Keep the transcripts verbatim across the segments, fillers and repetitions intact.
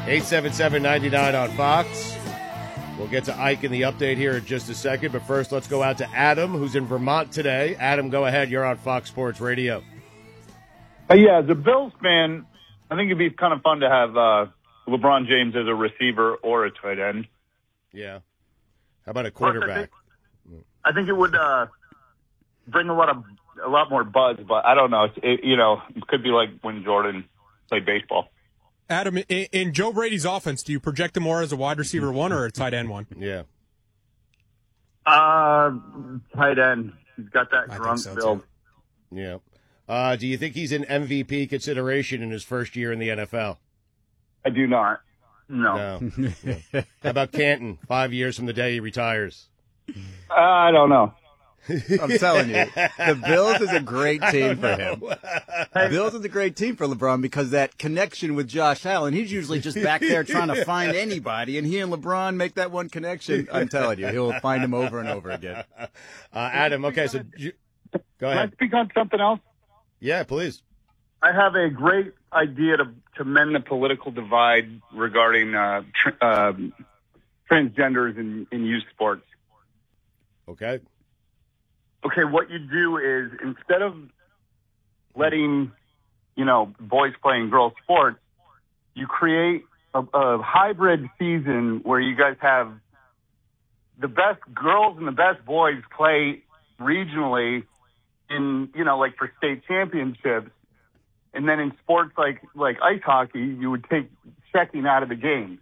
eight seven seven, nine nine on Fox. We'll get to Ike in the update here in just a second, but first let's go out to Adam, who's in Vermont today. Adam, go ahead. You're on Fox Sports Radio. Uh, yeah, as a Bills fan, I think it'd be kind of fun to have uh, LeBron James as a receiver or a tight end. Yeah. How about a quarterback? I think, I think it would uh, bring a lot of a lot more buzz, but I don't know. It, it, you know, it could be like when Jordan played baseball. Adam, in, in Joe Brady's offense, do you project him more as a wide receiver one or a tight end one? Yeah. Uh, tight end. He's got that I drunk so, build. too. Yeah. Uh, do you think he's in M V P consideration in his first year in the N F L? I do not. No. No. How about Canton, five years from the day he retires? Uh, I don't know. I'm telling you, the Bills is a great team for him. The Bills is a great team for LeBron because that connection with Josh Allen, he's usually just back there trying to find anybody, and he and LeBron make that one connection. I'm telling you, he'll find him over and over again. Uh, Adam, okay, so you, go Can I ahead. speak on something else? Yeah, please. I have a great idea to to mend the political divide regarding uh, tr- uh, transgenders in, in youth sports. Okay. Okay, what you do is instead of letting, you know, boys playing girls sports, you create a, a hybrid season where you guys have the best girls and the best boys play regionally in, you know, like for state championships. And then in sports like, like ice hockey, you would take checking out of the game.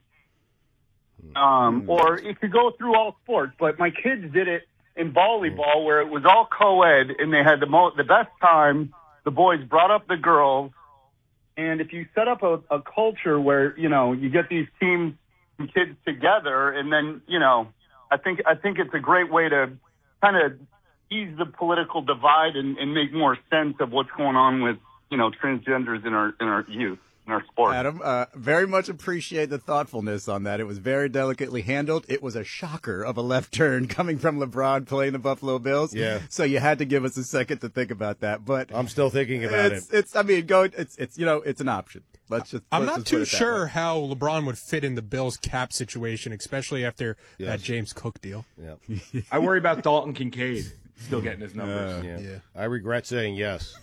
Um, or it could go through all sports, but my kids did it in volleyball where it was all co-ed and they had the mo- the best time. The boys brought up the girls. And if you set up a, a culture where, you know, you get these teams and kids together and then, you know, I think, I think it's a great way to kind of ease the political divide and, and make more sense of what's going on with, you know, transgenders in our, in our youth. In our sport. Adam, uh, very much appreciate the thoughtfulness on that. It was very delicately handled. It was a shocker of a left turn coming from LeBron playing the Buffalo Bills. Yeah. So you had to give us a second to think about that. But I'm still thinking about it's, it. It's, I mean, go. It's, it's, you know, it's an option. Let's just. I'm let's not just too put it that sure way. how LeBron would fit in the Bills' cap situation, especially after Yes. that James Cook deal. Yeah. I worry about Dalton Kincaid still getting his numbers. Uh, Yeah. Yeah. I regret saying yes.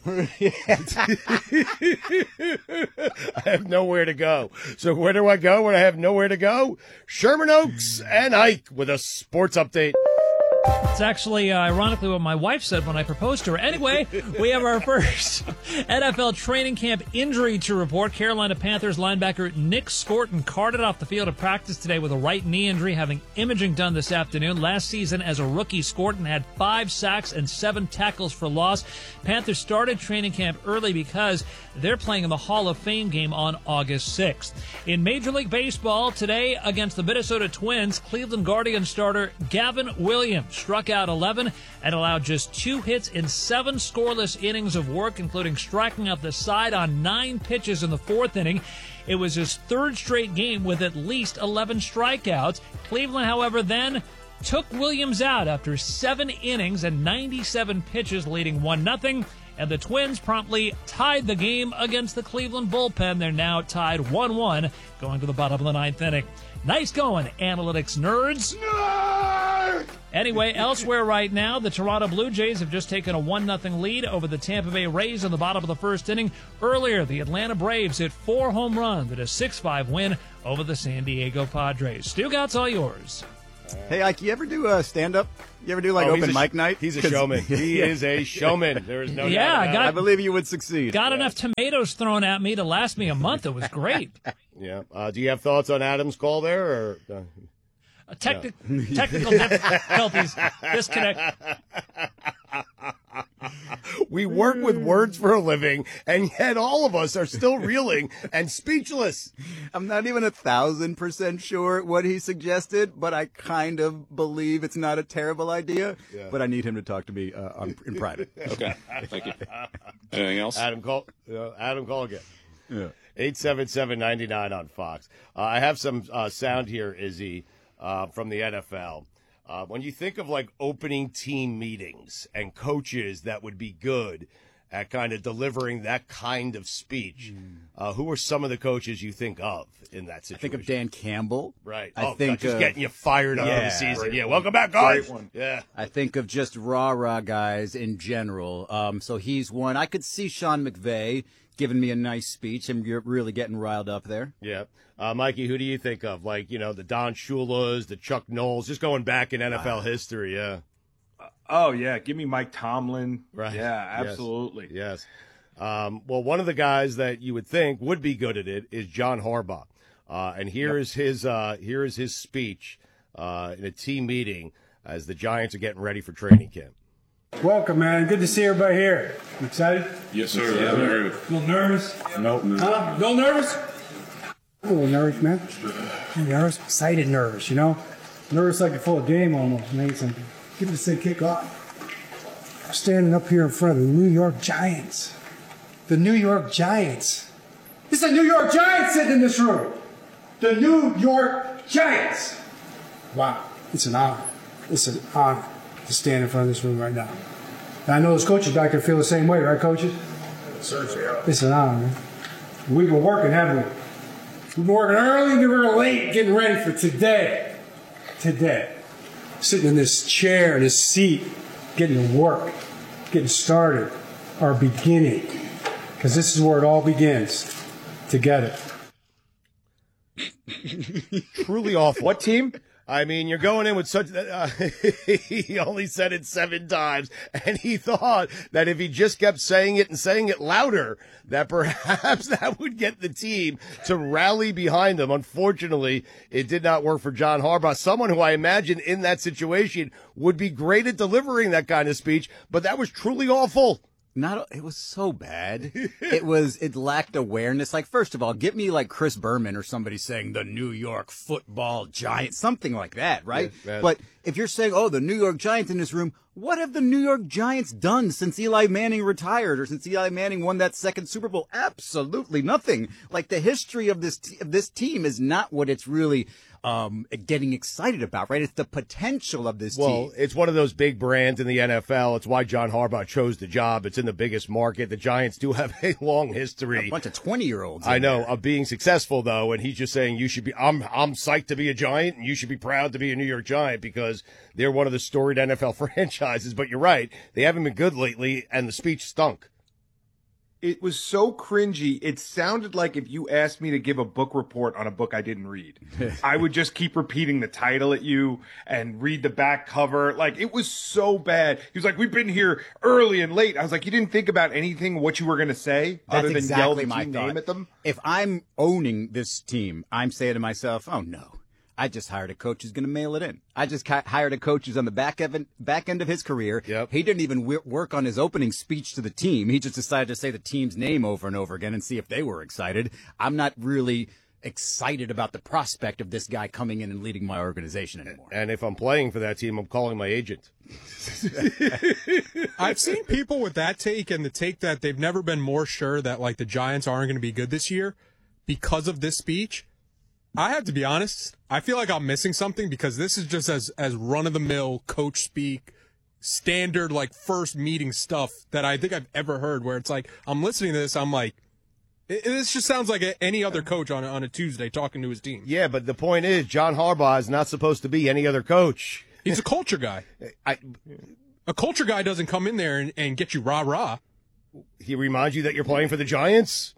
I have nowhere to go. So where do I go when I have nowhere to go? Sherman Oaks and Ike with a sports update. It's actually, uh, ironically, what my wife said when I proposed to her. Anyway, we have our first N F L training camp injury to report. Carolina Panthers linebacker Nick Scorton carted off the field of practice today with a right knee injury, having imaging done this afternoon. Last season, as a rookie, Scorton had five sacks and seven tackles for loss. Panthers started training camp early because they're playing in the Hall of Fame game on August sixth. In Major League Baseball, today against the Minnesota Twins, Cleveland Guardians starter Gavin Williams struck out eleven and allowed just two hits in seven scoreless innings of work, including striking out the side on nine pitches in the fourth inning. It was his third straight game with at least eleven strikeouts. Cleveland, however, then took Williams out after seven innings and ninety-seven pitches, leading one nothing. And the Twins promptly tied the game against the Cleveland bullpen. They're now tied one one going to the bottom of the ninth inning. Nice going, analytics nerds. Nerd! Anyway, elsewhere right now, the Toronto Blue Jays have just taken a one nothing lead over the Tampa Bay Rays in the bottom of the first inning. Earlier, the Atlanta Braves hit four home runs at a six five win over the San Diego Padres. Stugot's all yours. Hey, Ike, you ever do a stand-up? You ever do, like, Oh, open he's a- mic night? He's a 'Cause- showman. He is a showman. There is no Yeah, doubt I about got- I believe you would succeed. Got enough tomatoes thrown at me to last me a month. It was great. it. Yeah. Uh, do you have thoughts on Adam's call there? Or uh, Uh, techni- technical difficulties. Disconnect. we work with words for a living, and yet all of us are still reeling and speechless. I'm not even a thousand percent sure what he suggested, but I kind of believe it's not a terrible idea. Yeah. But I need him to talk to me uh, on, in private. Okay, thank you. Anything else? Adam, call. Uh, Adam, call again. Yeah. eight seven seven, nine nine on Fox. Uh, I have some uh, sound here, Izzy, uh, from the N F L. Uh, when you think of like opening team meetings and coaches that would be good, at kind of delivering that kind of speech. Mm. Uh, who are some of the coaches you think of in that situation? I think of Dan Campbell. Right. I oh, think God, just of, getting you fired yeah, out of the season. Great Yeah, one. welcome back, guys. Great one. Yeah. I think of just rah-rah guys in general. Um, so he's one. I could see Sean McVay giving me a nice speech, and you're really getting riled up there. Yeah. Uh, Mikey, who do you think of? Like, you know, the Don Shulas, the Chuck Knowles, just going back in N F L uh, history, yeah. Oh, yeah. Give me Mike Tomlin. Right. Yeah, absolutely. Yes. yes. Um, well, one of the guys that you would think would be good at it is John Harbaugh. Uh, and here yep. is his uh, here is his speech uh, in a team meeting as the Giants are getting ready for training camp. Welcome, man. Good to see everybody here. You excited? Yes, sir. Yeah, very. A little nervous? Nope. No. Huh? A little nervous? A little nervous, man. Nervous? Excited nervous, you know? Nervous like before a game almost, man. Something. Give it a say kick off. I'm standing up here in front of the New York Giants. The New York Giants. It's the New York Giants sitting in this room. The New York Giants. Wow. It's an honor. It's an honor to stand in front of this room right now. And I know as coaches back there feel the same way, right, coaches? Sir, it's an honor, man. We've been working, haven't we? We've been working early and we were late getting ready for today. Today. Sitting in this chair, in this seat, getting to work, getting started, our beginning. Because this is where it all begins. Together. Truly awful. What team? I mean, you're going in with such. Uh, he only said it seven times, and he thought that if he just kept saying it and saying it louder, that perhaps that would get the team to rally behind him. Unfortunately, it did not work for John Harbaugh, someone who I imagine in that situation would be great at delivering that kind of speech, but that was truly awful. Not, it was so bad. It was, it lacked awareness. Like, first of all, get me like Chris Berman or somebody saying the New York Football Giants, something like that, right? Yes, yes. But if you're saying, oh, the New York Giants in this room, what have the New York Giants done since Eli Manning retired or since Eli Manning won that second Super Bowl? Absolutely nothing. Like, the history of this, t- of this team is not what it's really um, getting excited about, right? It's the potential of this well, team. Well, it's one of those big brands in the N F L. It's why John Harbaugh chose the job. It's in the biggest market. The Giants do have a long history. A bunch of twenty-year-olds. I know, there. of being successful, though, and he's just saying you should be, I'm, I'm psyched to be a Giant, and you should be proud to be a New York Giant because they're one of the storied N F L franchises. But you're right. They haven't been good lately, and the speech stunk. It was so cringy. It sounded like if you asked me to give a book report on a book I didn't read. I would just keep repeating the title at you and read the back cover. Like, it was so bad. He was like, we've been here early and late. I was like, you didn't think about anything, what you were going to say, That's other than exactly yell the my team thought. name at them? If I'm owning this team, I'm saying to myself, oh, no. I just hired a coach who's going to mail it in. I just ca- hired a coach who's on the back end, back end of his career. Yep. He didn't even w- work on his opening speech to the team. He just decided to say the team's name over and over again and see if they were excited. I'm not really excited about the prospect of this guy coming in and leading my organization anymore. And if I'm playing for that team, I'm calling my agent. I've seen people with that take and the take that they've never been more sure that, like, the Giants aren't going to be good this year because of this speech. I have to be honest. I feel like I'm missing something because this is just as, as run-of-the-mill coach speak, standard, like, first meeting stuff that I think I've ever heard where it's like, I'm listening to this, I'm like, it, this just sounds like a, any other coach on a, on a Tuesday talking to his team. Yeah, but the point is, John Harbaugh is not supposed to be any other coach. He's a culture guy. I, a culture guy doesn't come in there and, and get you rah-rah. He reminds you that you're playing for the Giants?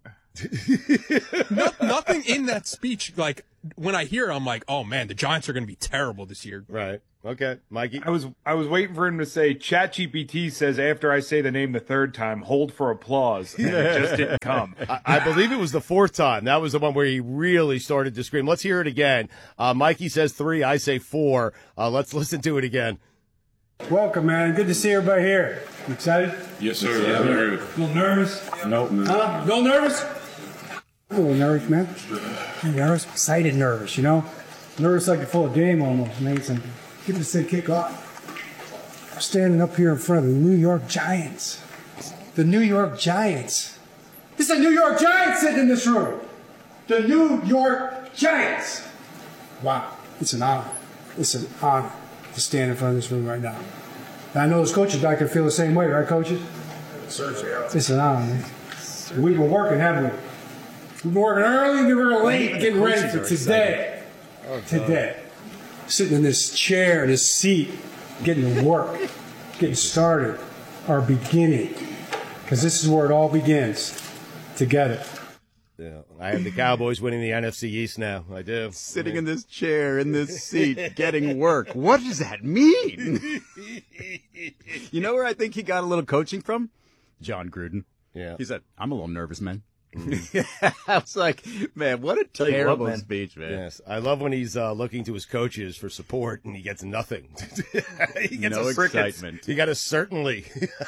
no, nothing in that speech, like, when I hear it, I'm like, oh, man, the Giants are going to be terrible this year. Right. Okay. Mikey? I was I was waiting for him to say, ChatGPT says after I say the name the third time, hold for applause. And it just didn't come. I, I believe it was the fourth time. That was the one where he really started to scream. Let's hear it again. Uh, Mikey says three. I say four. Uh, let's listen to it again. Welcome, man. Good to see everybody here. You excited? Yes, sir. Yeah, very. A little nervous? Nope. No. Huh? A little nervous? A little nervous, man. Nervous? Excited nervous, you know? Nervous like before a game almost, man. Something. Give it a say kick off. I'm standing up here in front of the New York Giants. The New York Giants. It's the New York Giants sitting in this room. The New York Giants. Wow. It's an honor. It's an honor to stand in front of this room right now. And I know as coaches back there feel the same way, right, coaches? It's an honor. We've been working, haven't we? We've been working early, we were late, getting ready for today. Today. Sitting in this chair, this seat, getting to work, getting started, our beginning. Because this is where it all begins, together. Yeah, I have the Cowboys winning the N F C East now. I do. Sitting in this chair, in this seat, getting work. What does that mean? You know where I think he got a little coaching from? John Gruden. Yeah. He said, I'm a little nervous, man. I was like, man, what a terrible what, speech, man. Yes, I love when he's uh, looking to his coaches for support and he gets nothing. he gets no a excitement. He got a certainly,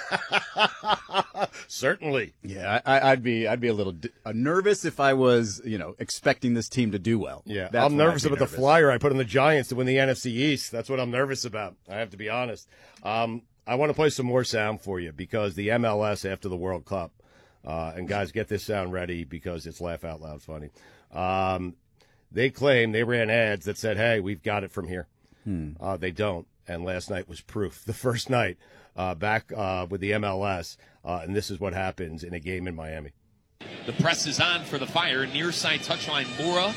certainly. Yeah, I, I'd be, I'd be a little d- uh, nervous if I was, you know, expecting this team to do well. Yeah, That's I'm nervous about nervous. the flyer I put on the Giants to win the N F C East. That's what I'm nervous about. I have to be honest. Um, I want to play some more sound for you because the M L S after the World Cup. Uh, and guys, get this sound ready because it's laugh out loud funny. Um, they claim they ran ads that said, hey, we've got it from here. Hmm. Uh, they don't. And last night was proof. The first night uh, back uh, with the M L S, uh, and this is what happens in a game in Miami. The press is on for the Fire. Near side touchline, Mura.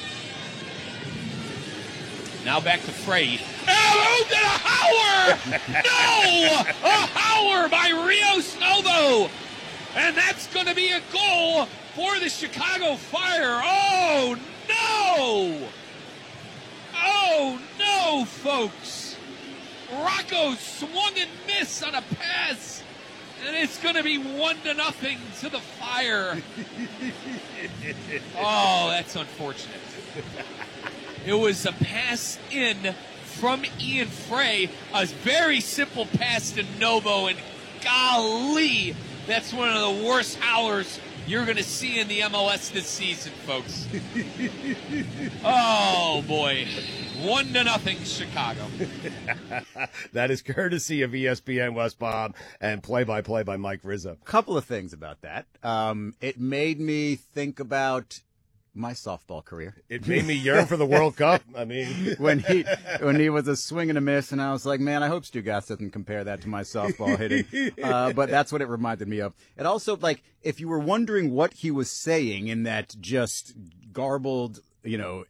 Now back to Frey. Oh, did a howler! No! A howler by Rios Novo! And that's going to be a goal for the Chicago Fire. Oh, no! Oh, no, folks. Rocco swung and missed on a pass, and it's going to be one to nothing to the Fire. Oh, that's unfortunate. It was a pass in from Ian Frey, a very simple pass to Novo, and golly, that's one of the worst howlers you're going to see in the M L S this season, folks. Oh, boy. One to nothing, Chicago. That is courtesy of E S P N West Palm and play-by-play by Mike Rizzo. Couple of things about that. Um, it made me think about my softball career. It made me yearn for the World Cup. I mean, when he when he was a swing and a miss, and I was like, man, I hope Stugatz doesn't compare that to my softball hitting. Uh, but that's what it reminded me of. It also, like, if you were wondering what he was saying in that just garbled, you know,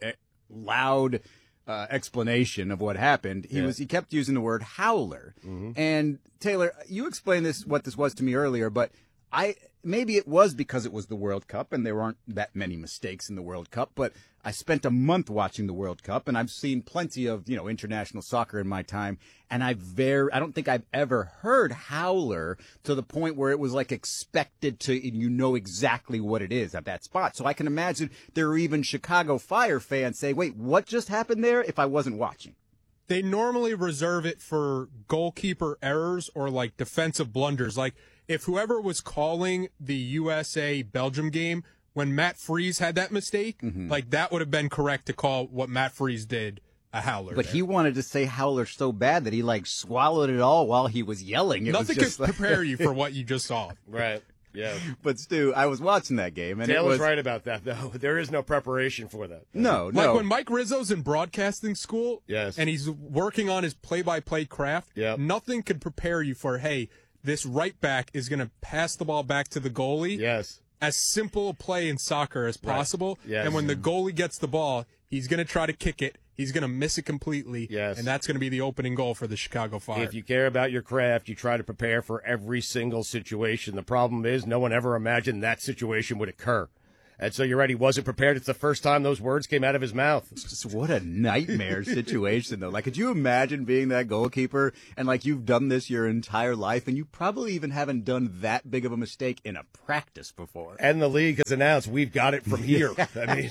loud uh, explanation of what happened, he yeah. was he kept using the word howler. Mm-hmm. And Taylor, you explained this what this was to me earlier, but I. Maybe it was because it was the World Cup and there aren't that many mistakes in the World Cup, but I spent a month watching the World Cup and I've seen plenty of, you know, international soccer in my time. And I very, I don't think I've ever heard howler to the point where it was like expected to, and you know exactly what it is at that spot. So I can imagine there are even Chicago Fire fans saying, wait, what just happened there if I wasn't watching? They normally reserve it for goalkeeper errors or like defensive blunders. Like, if whoever was calling the U S A Belgium game, when Matt Freese had that mistake, mm-hmm. like that would have been correct to call what Matt Freese did a howler. But there. he wanted to say howler so bad that he like swallowed it all while he was yelling. It Nothing was just could like... prepare you for what you just saw. Right. Yeah. But Stu, I was watching that game, and Taylor's it was right about that, though. There is no preparation for that. No, no. Like when Mike Rizzo's in broadcasting school, yes, and he's working on his play-by-play craft. Yep. Nothing could prepare you for, hey, this right back is going to pass the ball back to the goalie. Yes. As simple a play in soccer as possible. Right. Yes. And when the goalie gets the ball, he's going to try to kick it. He's going to miss it completely. Yes. And that's going to be the opening goal for the Chicago Fire. If you care about your craft, you try to prepare for every single situation. The problem is no one ever imagined that situation would occur. And so you're right, he wasn't prepared. It's the first time those words came out of his mouth. Just what a nightmare situation, though. Like, could you imagine being that goalkeeper and, like, you've done this your entire life and you probably even haven't done that big of a mistake in a practice before? And the league has announced, we've got it from here. I mean,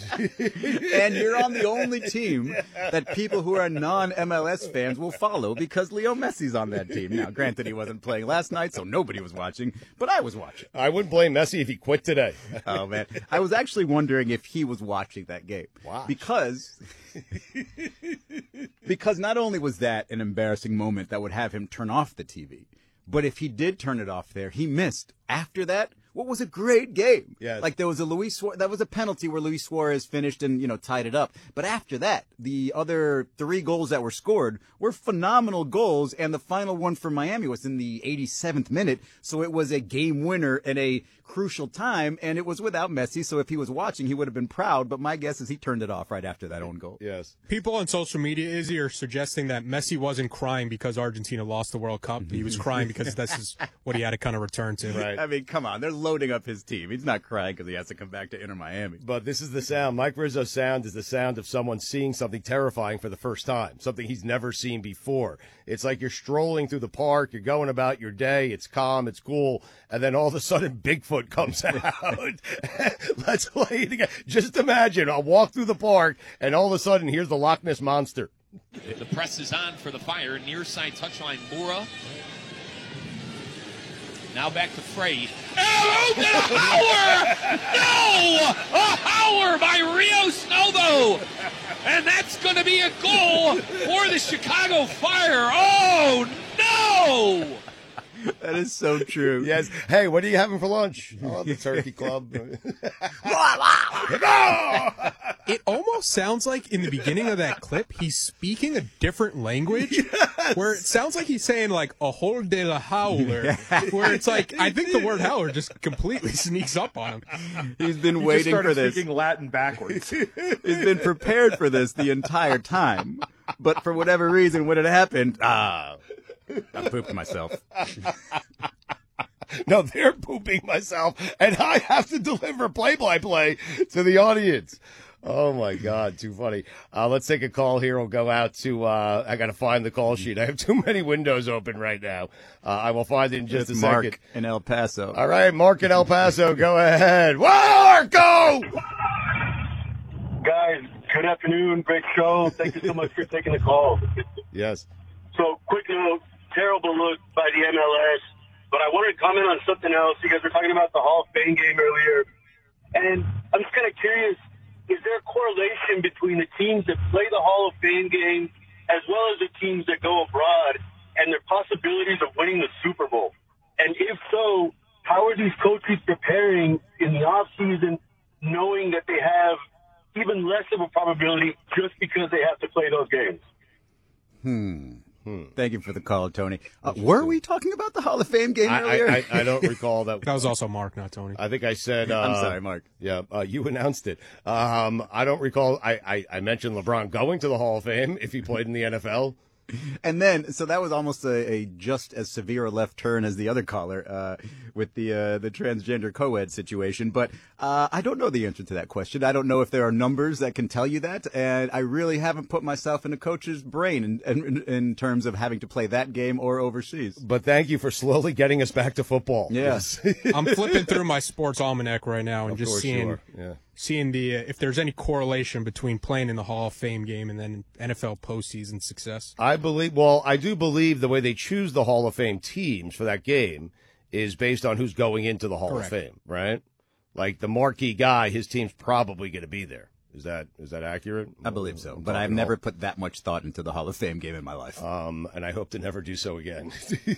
and you're on the only team that people who are non-M L S fans will follow because Leo Messi's on that team. Now, granted, he wasn't playing last night, so nobody was watching, but I was watching. I wouldn't blame Messi if he quit today. Oh, man. I was actually wondering if he was watching that game. Wow. Because, because not only was that an embarrassing moment that would have him turn off the T V, but if he did turn it off there, he missed, after that, what was a great game. Yes. Like there was a Luis Suarez, that was a penalty where Luis Suarez finished and, you know, tied it up. But after that, the other three goals that were scored were phenomenal goals. And the final one for Miami was in the eighty-seventh minute. So it was a game winner and a crucial time, and it was without Messi, so if he was watching, he would have been proud, but my guess is he turned it off right after that own goal. Yes. People on social media, Izzy, are suggesting that Messi wasn't crying because Argentina lost the World Cup. He was crying because this is what he had to kind of return to. Right. I mean, come on. They're loading up his team. He's not crying because he has to come back to Inter Miami. But this is the sound. Mike Rizzo's sound is the sound of someone seeing something terrifying for the first time, something he's never seen before. It's like you're strolling through the park, you're going about your day, it's calm, it's cool, and then all of a sudden Bigfoot comes out. Let's play it again. Just imagine, I'll walk through the park, and all of a sudden, here's the Loch Ness Monster. The press is on for the Fire. Near side touchline, Moura. Now back to Frey. Oh, and a howler! No! A howler by Rios Novo! And that's going to be a goal for the Chicago Fire. Oh, no! That is so true. Yes. Hey, what are you having for lunch? Oh, the Turkey Club. It almost sounds like in the beginning of that clip, he's speaking a different language, yes. Where it sounds like he's saying like a hole de la howler, where it's like, I think the word howler just completely sneaks up on him. He's been he waiting just for this. speaking Latin backwards. He's been prepared for this the entire time. But for whatever reason, when it happened, ah, I pooped myself. No, they're pooping myself, and I have to deliver play-by-play to the audience. Oh, my God, too funny. Uh, let's take a call here. We'll go out to, uh, I got to find the call sheet. I have too many windows open right now. Uh, I will find it in just it's a Mark second. in El Paso. All right, Mark in El Paso, go ahead. Marco! Guys, good afternoon. Great show. Thank you so much for taking the call. Yes. So, quick note, terrible look by the M L S. But I wanted to comment on something else. You guys were talking about the Hall of Fame game earlier. And I'm just kind of curious, is there a correlation between the teams that play the Hall of Fame game as well as the teams that go abroad and their possibilities of winning the Super Bowl? And if so, how are these coaches preparing in the offseason knowing that they have even less of a probability just because they have to play those games? Hmm. Hmm. Thank you for the call, Tony. Uh, were we talking about the Hall of Fame game I, earlier? I, I, I don't recall that. That was also Mark, not Tony. I think I said. Uh, I'm sorry, Mark. Yeah, uh, you announced it. Um, I don't recall. I, I, I mentioned LeBron going to the Hall of Fame if he played in the N F L. And then, so that was almost a, a just as severe a left turn as the other caller uh, with the uh, the transgender co-ed situation. But uh, I don't know the answer to that question. I don't know if there are numbers that can tell you that. And I really haven't put myself in a coach's brain in, in, in terms of having to play that game or overseas. But thank you for slowly getting us back to football. Yes. I'm flipping through my sports almanac right now and Of just course seeing you are. Yeah. seeing the uh, if there's any correlation between playing in the Hall of Fame game and then N F L postseason success. I believe, well, I do believe the way they choose the Hall of Fame teams for that game is based on who's going into the Hall Correct. of Fame, right? Like the marquee guy, his team's probably going to be there. Is that is that accurate? I believe so, I'm but I've talking never all- put that much thought into the Hall of Fame game in my life. Um, and I hope to never do so again.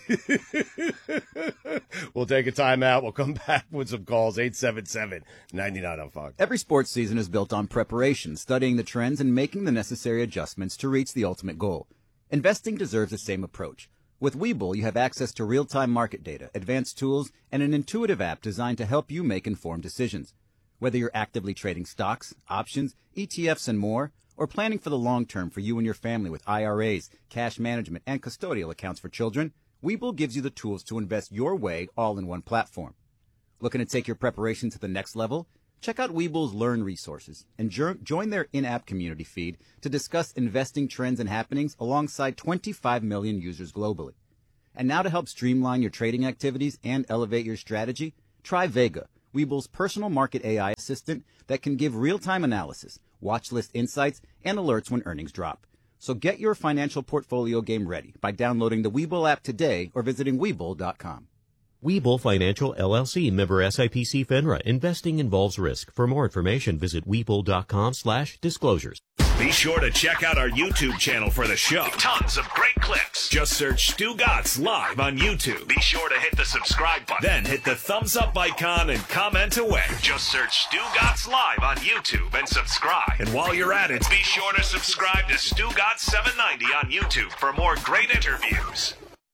We'll take a timeout. We'll come back with some calls. eight seven seven, nine nine on Fox. Every sports season is built on preparation, studying the trends, and making the necessary adjustments to reach the ultimate goal. Investing deserves the same approach. With Webull, you have access to real-time market data, advanced tools, and an intuitive app designed to help you make informed decisions. Whether you're actively trading stocks, options, E T Fs, and more, or planning for the long term for you and your family with I R As, cash management, and custodial accounts for children, Webull gives you the tools to invest your way all in one platform. Looking to take your preparation to the next level? Check out Webull's Learn resources and jo- join their in-app community feed to discuss investing trends and happenings alongside twenty-five million users globally. And now to help streamline your trading activities and elevate your strategy, try Vega, Webull's personal market A I assistant that can give real-time analysis, watch list insights, and alerts when earnings drop. So get your financial portfolio game ready by downloading the Webull app today or visiting Webull dot com. Webull Financial, L L C, member S I P C FINRA. Investing involves risk. For more information, visit Webull dot com slash disclosures. Be sure to check out our YouTube channel for the show. Tons of great clips. Just search Stu Gatz Live on YouTube. Be sure to hit the subscribe button. Then hit the thumbs up icon and comment away. Just search Stu Gatz Live on YouTube and subscribe. And while you're at it, be sure to subscribe to Stu Gatz seven ninety on YouTube for more great interviews.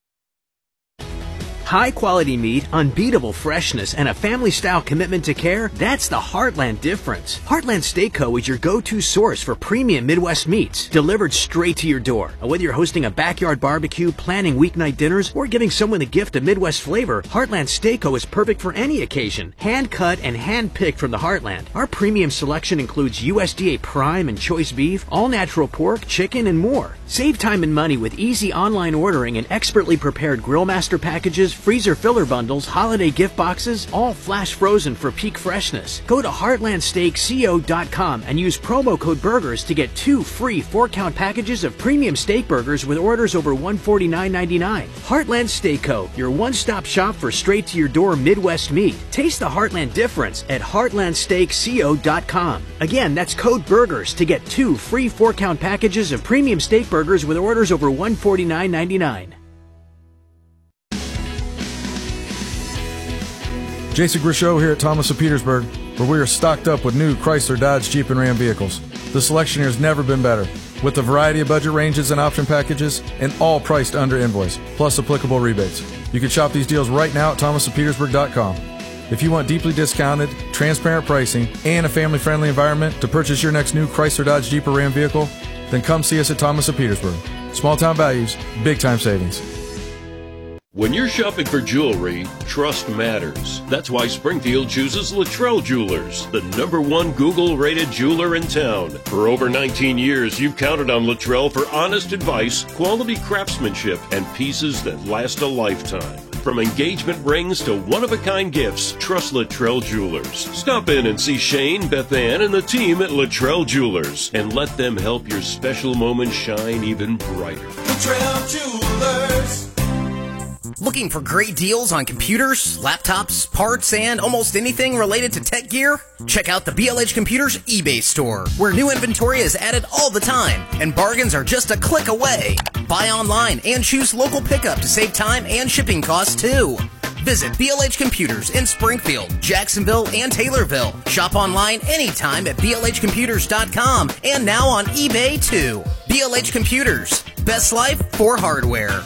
High-quality meat, unbeatable freshness, and a family-style commitment to care, that's the Heartland difference. Heartland Steak Co. is your go-to source for premium Midwest meats, delivered straight to your door. Whether you're hosting a backyard barbecue, planning weeknight dinners, or giving someone a gift of Midwest flavor, Heartland Steak Co. is perfect for any occasion. Hand-cut and hand-picked from the Heartland. Our premium selection includes U S D A Prime and Choice Beef, all-natural pork, chicken, and more. Save time and money with easy online ordering and expertly prepared Grillmaster packages, freezer filler bundles, holiday gift boxes, all flash frozen for peak freshness. Go to heartland steak co dot com and use promo code BURGERS to get two free four-count packages of premium steak burgers with orders over one hundred forty-nine ninety-nine. Heartland Steak Co., your one-stop shop for straight-to-your-door Midwest meat. Taste the Heartland difference at heartland steak co dot com. Again, that's code BURGERS to get two free four-count packages of premium steak burgers with orders over one hundred forty-nine ninety-nine. Jason Grishow here at Thomas of Petersburg, where we are stocked up with new Chrysler, Dodge, Jeep, and Ram vehicles. The selection here has never been better, with a variety of budget ranges and option packages, and all priced under invoice, plus applicable rebates. You can shop these deals right now at thomas of petersburg dot com. If you want deeply discounted, transparent pricing, and a family-friendly environment to purchase your next new Chrysler, Dodge, Jeep, or Ram vehicle, then come see us at Thomas of Petersburg. Small-town values, big-time savings. When you're shopping for jewelry, trust matters. That's why Springfield chooses Luttrell Jewelers, the number one Google-rated jeweler in town. For over nineteen years, you've counted on Luttrell for honest advice, quality craftsmanship, and pieces that last a lifetime. From engagement rings to one-of-a-kind gifts, trust Luttrell Jewelers. Stop in and see Shane, Beth Ann, and the team at Luttrell Jewelers, and let them help your special moment shine even brighter. Luttrell Jewelers. Looking for great deals on computers, laptops, parts, and almost anything related to tech gear? Check out the B L H Computers eBay store, where new inventory is added all the time, and bargains are just a click away. Buy online and choose local pickup to save time and shipping costs too. Visit B L H Computers in Springfield, Jacksonville, and Taylorville. Shop online anytime at B L H computers dot com and now on eBay too. B L H Computers, best life for hardware.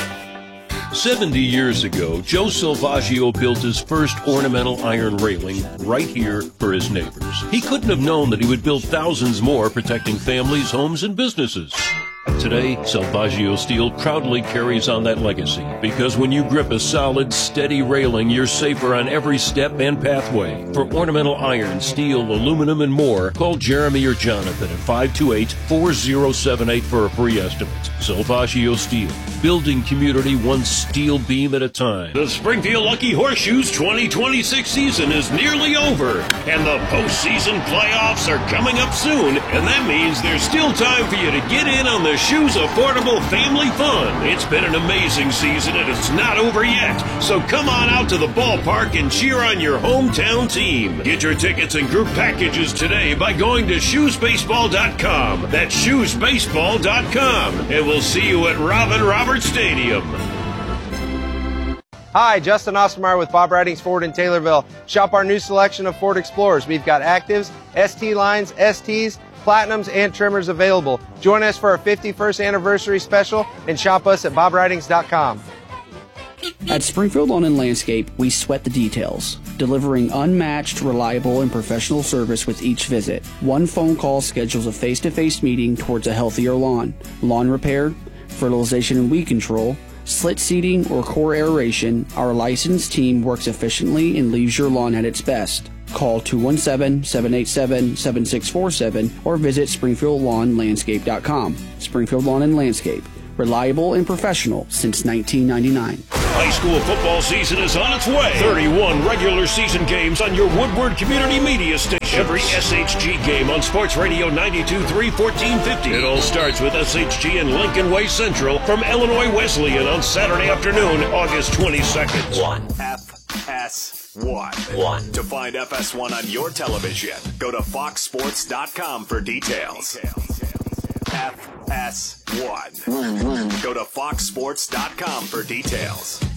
seventy years ago, Joe Salvaggio built his first ornamental iron railing right here for his neighbors. He couldn't have known that he would build thousands more protecting families, homes, and businesses. Today, Salvaggio Steel proudly carries on that legacy because when you grip a solid, steady railing, you're safer on every step and pathway. For ornamental iron, steel, aluminum, and more, call Jeremy or Jonathan at five two eight, four zero seven eight for a free estimate. Salvaggio Steel, building community one steel beam at a time. The Springfield Lucky Horseshoes twenty twenty-six season is nearly over, and the postseason playoffs are coming up soon, and that means there's still time for you to get in on the Shoes Affordable Family Fun. It's been an amazing season, and it's not over yet, so come on out to the ballpark and cheer on your hometown team. Get your tickets and group packages today by going to shoes baseball dot com. That's shoes baseball dot com, and we'll see you at Robin Roberts Stadium. Hi, Justin Ostermeyer with Bob Ridings Ford in Taylorville. Shop our new selection of Ford Explorers. We've got Actives, S T lines, S Ts, Platinums, and Trimmers available. Join us for our fifty-first anniversary special and shop us at bob ridings dot com. At Springfield Lawn and Landscape, we sweat the details, delivering unmatched, reliable, and professional service with each visit. One phone call schedules a face-to-face meeting towards a healthier lawn. Lawn repair, fertilization and weed control, slit seeding, or core aeration, our licensed team works efficiently and leaves your lawn at its best. Call two one seven, seven eight seven, seven six four seven or visit springfield lawn landscape dot com. Springfield Lawn and Landscape, reliable and professional since nineteen ninety-nine. High school football season is on its way. thirty-one regular season games on your Woodward Community Media Station. Every S H G game on Sports Radio ninety-two point three, fourteen fifty. It all starts with S H G and Lincoln Way Central from Illinois Wesleyan on Saturday afternoon, August twenty-second. One. F S one. One. To find F S one on your television, go to fox sports dot com for details. details. F S one. Go to fox sports dot com for details.